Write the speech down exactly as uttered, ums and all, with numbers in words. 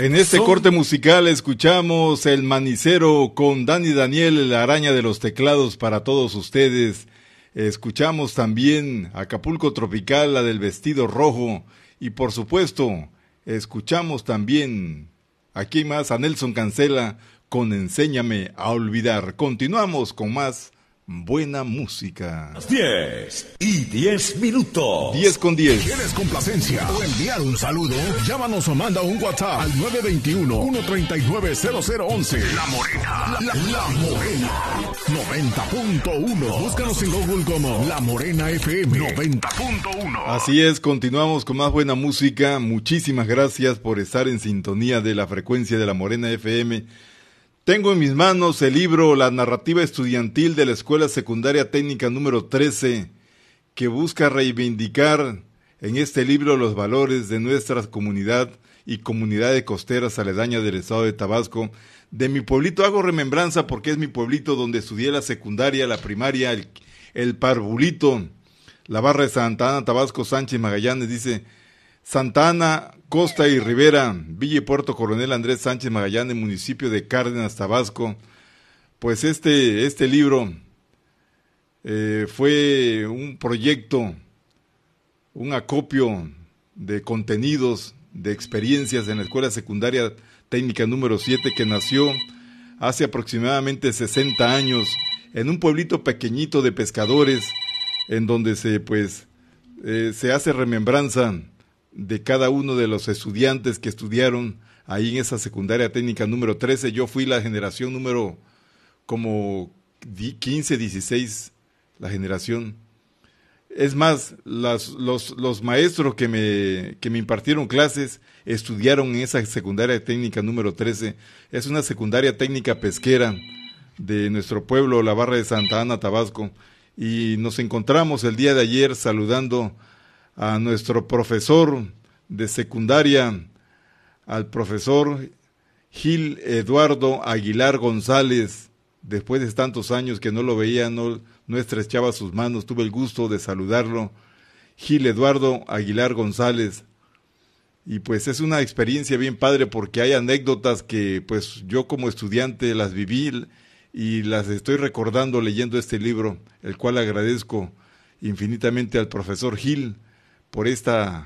En este Son... corte musical escuchamos El Manicero con Dani Daniel, la araña de los teclados para todos ustedes. Escuchamos también Acapulco Tropical, la del vestido rojo. Y por supuesto, escuchamos también, aquí más, a Nelson Cancela con Enséñame a Olvidar. Continuamos con más buena música. Las diez y diez minutos. diez con diez. ¿Quieres complacencia o enviar un saludo? Llámanos o manda un WhatsApp al nueve dos uno, uno tres nueve, cero cero once. La Morena. La, la Morena. noventa punto uno. Búscanos en Google como La Morena F M noventa punto uno. Así es, continuamos con más buena música. Muchísimas gracias por estar en sintonía de la frecuencia de La Morena F M. Tengo en mis manos el libro La narrativa estudiantil de la Escuela Secundaria Técnica número trece, que busca reivindicar en este libro los valores de nuestra comunidad y comunidades costeras aledañas del estado de Tabasco. De mi pueblito hago remembranza porque es mi pueblito donde estudié la secundaria, la primaria, el, el Parvulito, la barra de Santa Ana, Tabasco, Sánchez Magallanes, dice... Santa Ana, Costa y Rivera, Villa y Puerto Coronel Andrés Sánchez Magallanes, municipio de Cárdenas, Tabasco. Pues este, este libro eh, fue un proyecto, un acopio de contenidos, de experiencias en la Escuela Secundaria Técnica número siete, que nació hace aproximadamente sesenta años en un pueblito pequeñito de pescadores, en donde se, pues, eh, se hace remembranza de cada uno de los estudiantes que estudiaron ahí en esa secundaria técnica número trece. Yo fui la generación número como quince, dieciséis, la generación. Es más, las, los, los maestros que me, que me impartieron clases estudiaron en esa secundaria técnica número trece. Es una secundaria técnica pesquera de nuestro pueblo, la barra de Santa Ana, Tabasco. Y nos encontramos el día de ayer saludando a nuestro profesor de secundaria, al profesor Gil Eduardo Aguilar González. Después de tantos años que no lo veía, no, no estrechaba sus manos, tuve el gusto de saludarlo. Gil Eduardo Aguilar González. Y pues es una experiencia bien padre porque hay anécdotas que pues yo como estudiante las viví y las estoy recordando leyendo este libro, el cual agradezco infinitamente al profesor Gil por esta